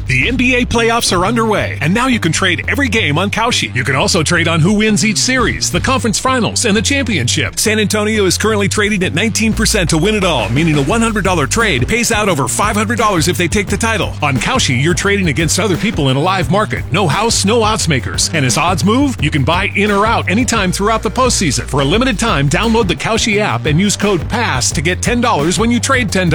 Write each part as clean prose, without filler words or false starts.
The NBA playoffs are underway, and now you can trade every game on Kalshi. You can also trade on who wins each series, the conference finals, and the championship. San Antonio is currently trading at 19% to win it all, meaning a $100 trade pays out over $500 if they take the title. On Kalshi, you're trading against other people in a live market. No house, no odds makers. And as odds move, you can buy in or out anytime throughout the postseason. For a limited time, download the Kalshi app and use code PASS to get $10 when you trade $10.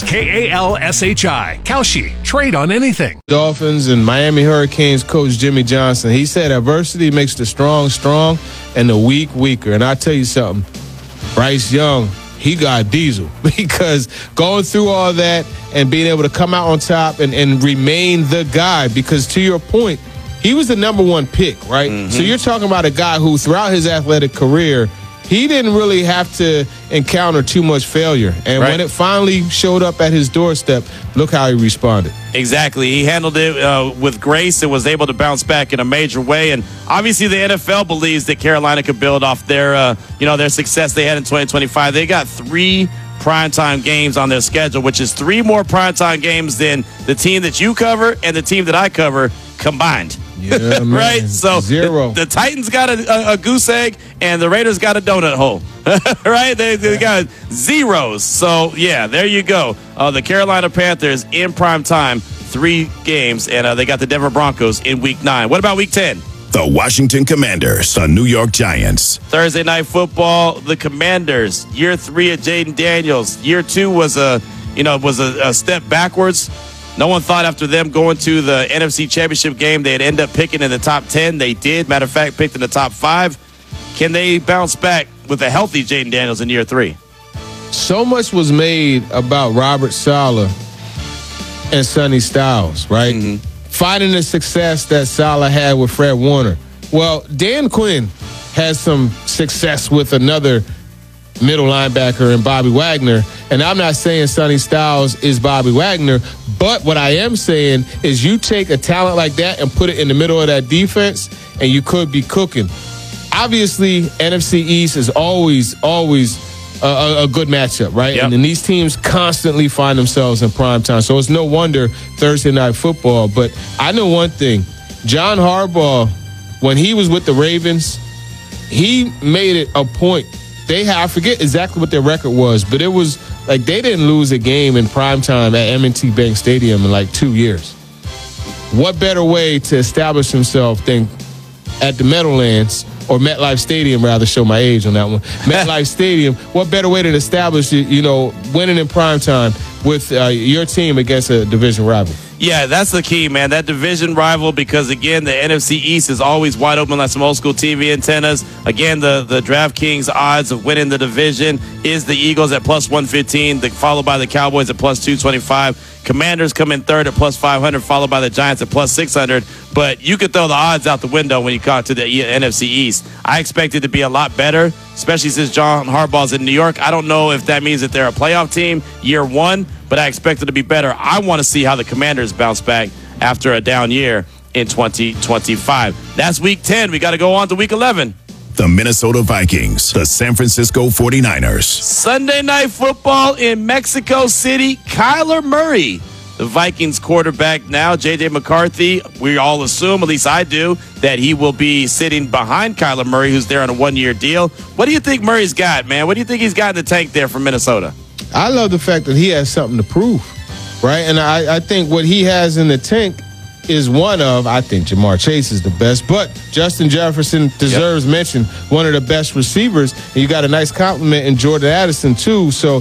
KALSHI. Kalshi. Trade on anything. Dolphins and Miami Hurricanes coach Jimmy Johnson, he said adversity makes the strong strong and the weak weaker. And I tell you something, Bryce Young, he got diesel because going through all that and being able to come out on top and remain the guy, because to your point, he was the number one pick, right? Mm-hmm. So you're talking about a guy who throughout his athletic career, he didn't really have to encounter too much failure. And when it finally showed up at his doorstep, look how he responded. Exactly. He handled it with grace and was able to bounce back in a major way. And obviously the NFL believes that Carolina could build off their success they had in 2025. They got 3 primetime games on their schedule, which is 3 more primetime games than the team that you cover and the team that I cover combined. Yeah, man. Right? So 0. The Titans got a goose egg and the Raiders got a donut hole. Right? They got zeros. So, yeah, there you go. The Carolina Panthers in prime time, 3 games, and they got the Denver Broncos in Week 9. What about Week 10? The Washington Commanders, the New York Giants. Thursday Night Football, the Commanders. Year 3 of Jaden Daniels. Year 2 was a step backwards. No one thought after them going to the NFC Championship game they'd end up picking in the top 10. They did. Matter of fact, picked in the top 5. Can they bounce back with a healthy Jaden Daniels in year 3? So much was made about Robert Saleh and Sonny Styles, right? Mm-hmm. Finding the success that Saleh had with Fred Warner. Well, Dan Quinn has some success with another middle linebacker in Bobby Wagner. And I'm not saying Sonny Styles is Bobby Wagner, but what I am saying is you take a talent like that and put it in the middle of that defense, and you could be cooking. Obviously, NFC East is always a good matchup, right? Yep. And then these teams constantly find themselves in prime time. So it's no wonder Thursday Night Football. But I know one thing. John Harbaugh, when he was with the Ravens, he made it a point. I forget exactly what their record was, but it was like they didn't lose a game in primetime at M&T Bank Stadium in like 2 years. What better way to establish himself than at the Meadowlands, or MetLife Stadium, rather, show my age on that one. MetLife Stadium, what better way to establish, winning in primetime with your team against a division rival? Yeah, that's the key, man. That division rival, because, again, the NFC East is always wide open like some old-school TV antennas. Again, the DraftKings odds of winning the division is the Eagles at plus 115, followed by the Cowboys at plus 225. Commanders come in third at plus 500, followed by the Giants at plus 600. But you could throw the odds out the window when you got to the NFC East. I expect it to be a lot better, especially since John Harbaugh's in New York. I don't know if that means that they're a playoff team year 1, but I expect it to be better. I want to see how the Commanders bounce back after a down year in 2025. That's Week 10. We got to go on to Week 11. The Minnesota Vikings, the San Francisco 49ers. Sunday Night Football in Mexico City. Kyler Murray, the Vikings quarterback now. J.J. McCarthy, we all assume, at least I do, that he will be sitting behind Kyler Murray, who's there on a 1-year deal. What do you think Murray's got, man? What do you think he's got in the tank there for Minnesota? I love the fact that he has something to prove, right? And I think what he has in the tank is I think Jamar Chase is the best, but Justin Jefferson deserves mention, one of the best receivers. And you got a nice compliment in Jordan Addison, too. So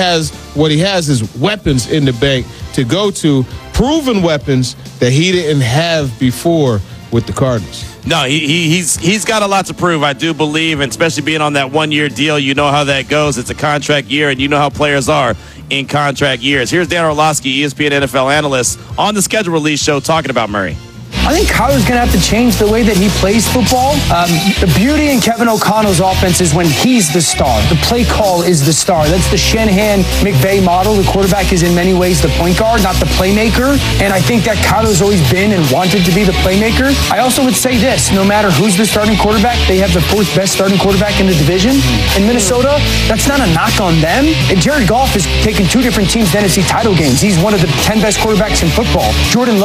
what he has is weapons in the bank to go to, proven weapons that he didn't have before with the Cardinals. No, he's got a lot to prove, I do believe, and especially being on that 1-year deal, you know how that goes. It's a contract year, and you know how players are in contract years. Here's Dan Orlovsky, ESPN NFL analyst, on the Schedule Release show talking about Murray. I think Kyler's going to have to change the way that he plays football. The beauty in Kevin O'Connell's offense is when he's the star. The play call is the star. That's the Shanahan-McVay model. The quarterback is in many ways the point guard, not the playmaker. And I think that Kyler's always been and wanted to be the playmaker. I also would say this, no matter who's the starting quarterback, they have the 4th best starting quarterback in the division. In Minnesota, that's not a knock on them. And Jared Goff has taken 2 different teams to NFC title games. He's one of the 10 best quarterbacks in football. Jordan